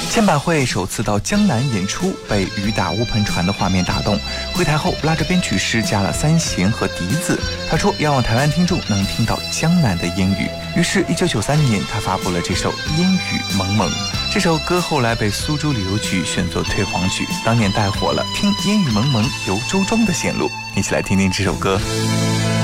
千百惠首次到江南演出，被雨打乌篷船的画面打动，回台后拉着编曲师加了三弦和笛子。他说要让台湾听众能听到江南的烟雨，于是1993年他发布了这首《烟雨蒙蒙》。这首歌后来被苏州旅游局选作推广曲，当年带火了听烟雨蒙蒙游周庄的线路。一起来听听这首歌。